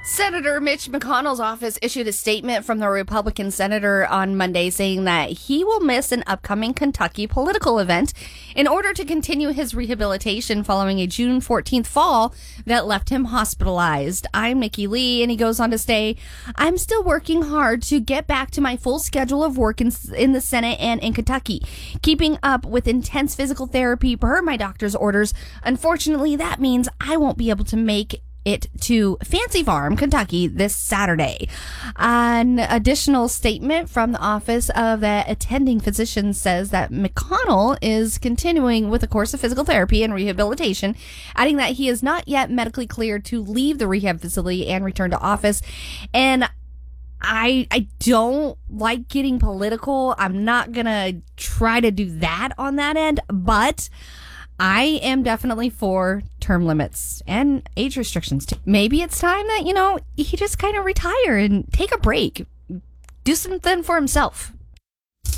Senator Mitch McConnell's office issued a statement from the Republican senator on Monday saying that he will miss an upcoming Kentucky political event in order to continue his rehabilitation following a June 14th fall that left him hospitalized. I'm Nikki Lee, and he goes on to say, I'm still working hard to get back to my full schedule of work in the Senate and in Kentucky, keeping up with intense physical therapy per my doctor's orders. Unfortunately, that means I won't be able to make it to Fancy Farm, Kentucky this Saturday. An additional statement from the Office of the Attending Physician says that McConnell is continuing with a course of physical therapy and rehabilitation, adding that he is not yet medically cleared to leave the rehab facility and return to office. And I don't like getting political. I'm not going to try to do that on that end, but I am definitely for term limits and age restrictions too. Maybe it's time that, he just kind of retire and take a break. Do something for himself.